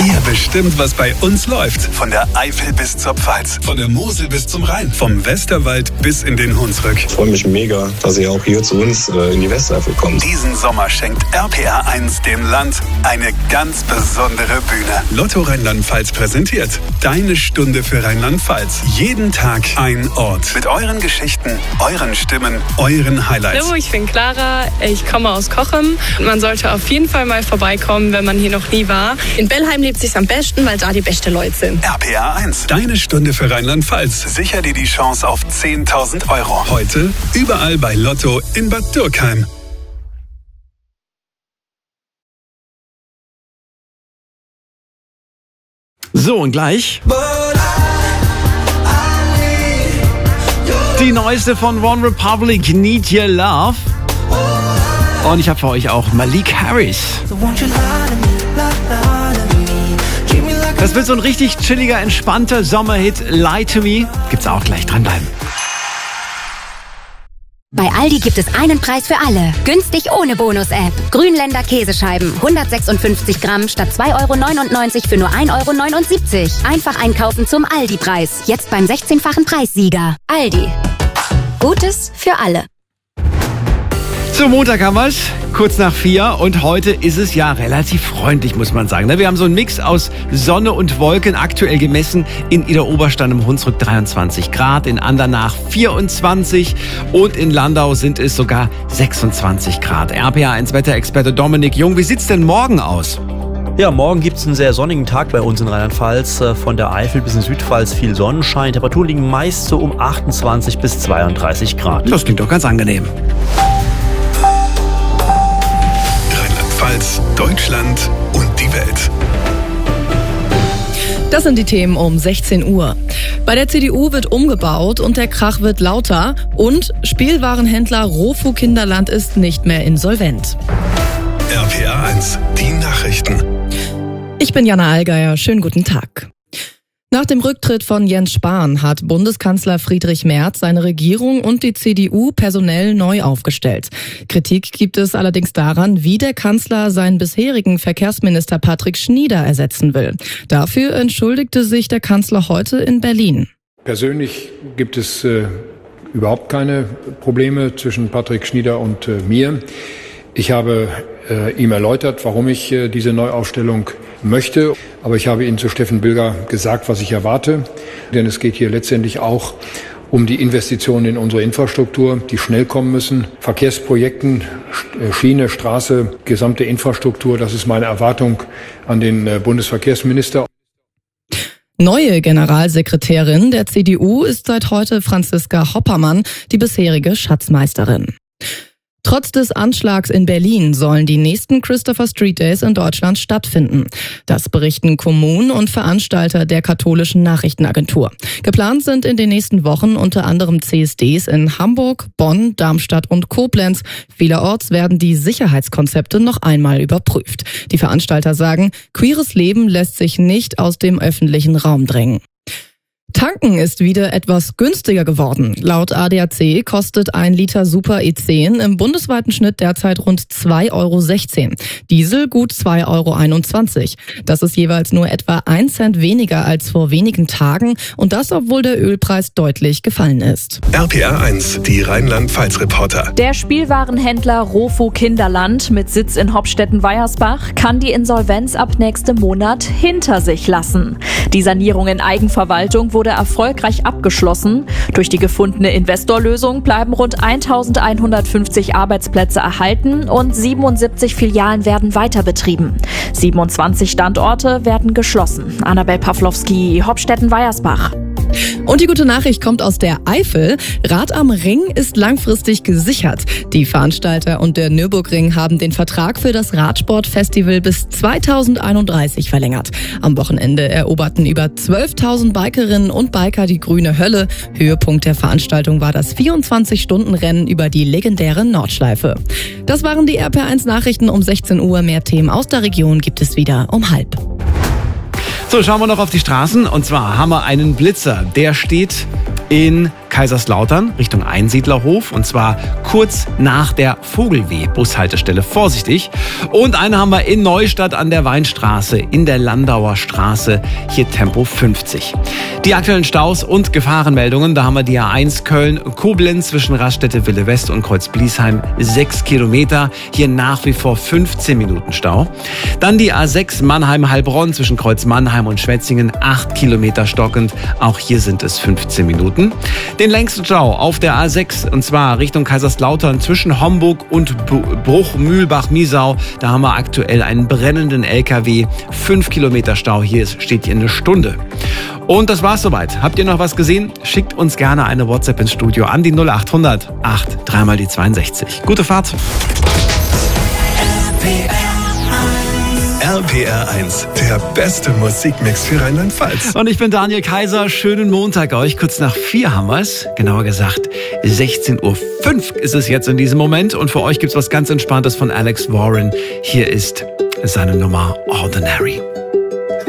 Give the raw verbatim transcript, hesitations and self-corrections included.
Ihr bestimmt, was bei uns läuft. Von der Eifel bis zur Pfalz, von der Mosel bis zum Rhein, vom Westerwald bis in den Hunsrück. Ich freue mich mega, dass ihr auch hier zu uns äh, in die Westeifel kommt. Diesen Sommer schenkt R P R eins dem Land eine ganz besondere Bühne. Lotto Rheinland-Pfalz präsentiert Deine Stunde für Rheinland-Pfalz. Jeden Tag ein Ort. Mit euren Geschichten, euren Stimmen, euren Highlights. Hallo, ich bin Clara, ich komme aus Cochem. Man sollte auf jeden Fall mal vorbeikommen, wenn man hier noch nie war. In Bellheim lebt es sich am besten, weil da die besten Leute sind. R P R eins, Deine Stunde für Rheinland-Pfalz. Sicher dir die Chance auf zehntausend Euro. Heute überall bei Lotto in Bad Dürkheim. So, und gleich die neueste von One Republic, Need Your Love. Und ich habe für euch auch Malik Harris. Das wird so ein richtig chilliger, entspannter Sommerhit. Lie to Me. Gibt's auch gleich, dranbleiben. Bei Aldi gibt es einen Preis für alle. Günstig ohne Bonus-App. Grünländer Käsescheiben. hundertsechsundfünfzig Gramm statt zwei Euro neunundneunzig für nur ein Euro neunundsiebzig. Einfach einkaufen zum Aldi-Preis. Jetzt beim sechzehnfachen Preissieger. Aldi. Gutes für alle. Zum Montag haben wir es, kurz nach vier, und heute ist es ja relativ freundlich, muss man sagen. Wir haben so einen Mix aus Sonne und Wolken, aktuell gemessen in Idar-Oberstein im Hunsrück dreiundzwanzig Grad, in Andernach vierundzwanzig und in Landau sind es sogar sechsundzwanzig Grad. R P R eins Wetterexperte Dominik Jung, wie sieht's denn morgen aus? Ja, morgen gibt es einen sehr sonnigen Tag bei uns in Rheinland-Pfalz. Von der Eifel bis in Südpfalz viel Sonnenschein. Temperaturen liegen meist so um achtundzwanzig bis zweiunddreißig Grad. Das klingt doch ganz angenehm. Rheinland-Pfalz, Deutschland und die Welt. Das sind die Themen um sechzehn Uhr. Bei der C D U wird umgebaut und der Krach wird lauter. Und Spielwarenhändler Rofu Kinderland ist nicht mehr insolvent. R P R eins, die Nachrichten. Ich bin Jana Allgeier, schönen guten Tag. Nach dem Rücktritt von Jens Spahn hat Bundeskanzler Friedrich Merz seine Regierung und die C D U personell neu aufgestellt. Kritik gibt es allerdings daran, wie der Kanzler seinen bisherigen Verkehrsminister Patrick Schnieder ersetzen will. Dafür entschuldigte sich der Kanzler heute in Berlin. Persönlich gibt es äh, überhaupt keine Probleme zwischen Patrick Schnieder und äh, mir. Ich habe äh, ihm erläutert, warum ich äh, diese Neuaufstellung möchte. Aber ich habe Ihnen zu Steffen Bilger gesagt, was ich erwarte. Denn es geht hier letztendlich auch um die Investitionen in unsere Infrastruktur, die schnell kommen müssen. Verkehrsprojekten, Schiene, Straße, gesamte Infrastruktur. Das ist meine Erwartung an den äh, Bundesverkehrsminister. Neue Generalsekretärin der C D U ist seit heute Franziska Hoppermann, die bisherige Schatzmeisterin. Trotz des Anschlags in Berlin sollen die nächsten Christopher Street Days in Deutschland stattfinden. Das berichten Kommunen und Veranstalter der katholischen Nachrichtenagentur. Geplant sind in den nächsten Wochen unter anderem C S Ds in Hamburg, Bonn, Darmstadt und Koblenz. Vielerorts werden die Sicherheitskonzepte noch einmal überprüft. Die Veranstalter sagen, queeres Leben lässt sich nicht aus dem öffentlichen Raum drängen. Tanken ist wieder etwas günstiger geworden. Laut A D A C kostet ein Liter Super E zehn im bundesweiten Schnitt derzeit rund zwei Euro sechzehn. Diesel gut zwei Euro einundzwanzig. Das ist jeweils nur etwa ein Cent weniger als vor wenigen Tagen und das, obwohl der Ölpreis deutlich gefallen ist. R P R eins, die Rheinland-Pfalz-Reporter. Der Spielwarenhändler Rofu Kinderland mit Sitz in Hopstetten-Weiersbach kann die Insolvenz ab nächstem Monat hinter sich lassen. Die Sanierung in Eigenverwaltung wurde wurde erfolgreich abgeschlossen. Durch die gefundene Investorlösung bleiben rund eintausendeinhundertfünfzig Arbeitsplätze erhalten und siebenundsiebzig Filialen werden weiter betrieben. siebenundzwanzig Standorte werden geschlossen. Annabel Pawlowski, Hopstetten-Weiersbach. Und die gute Nachricht kommt aus der Eifel. Rad am Ring ist langfristig gesichert. Die Veranstalter und der Nürburgring haben den Vertrag für das Radsportfestival bis zweitausendeinunddreißig verlängert. Am Wochenende eroberten über zwölftausend Bikerinnen und Biker die grüne Hölle. Höhepunkt der Veranstaltung war das vierundzwanzig-Stunden-Rennen über die legendäre Nordschleife. Das waren die R P R eins Nachrichten um sechzehn Uhr. Mehr Themen aus der Region gibt es wieder um halb. So, schauen wir noch auf die Straßen. Und zwar haben wir einen Blitzer. Der steht in Kaiserslautern Richtung Einsiedlerhof und zwar kurz nach der Vogelweh-Bushaltestelle. Vorsichtig. Und eine haben wir in Neustadt an der Weinstraße, in der Landauer Straße, hier Tempo fünfzig. Die aktuellen Staus und Gefahrenmeldungen, da haben wir die A eins Köln-Koblenz zwischen Raststätte-Wille West und Kreuz-Bliesheim, sechs Kilometer, hier nach wie vor fünfzehn Minuten Stau. Dann die A sechs Mannheim-Heilbronn zwischen Kreuz-Mannheim und Schwetzingen, acht Kilometer stockend, auch hier sind es fünfzehn Minuten. Den längsten Stau auf der A sechs, und zwar Richtung Kaiserslautern zwischen Homburg und Bruch-Mühlbach-Miesau, da haben wir aktuell einen brennenden L K W, fünf Kilometer Stau, hier steht hier eine Stunde. Und das war's soweit. Habt ihr noch was gesehen? Schickt uns gerne eine WhatsApp ins Studio an die null acht hundert acht dreimal die zweiundsechzig. Gute Fahrt. R P R eins, der beste Musikmix für Rheinland-Pfalz. Und ich bin Daniel Kaiser. Schönen Montag euch. Kurz nach vier haben wir's. Genauer gesagt, sechzehn Uhr fünf ist es jetzt in diesem Moment. Und für euch gibt's was ganz Entspanntes von Alex Warren. Hier ist seine Nummer Ordinary.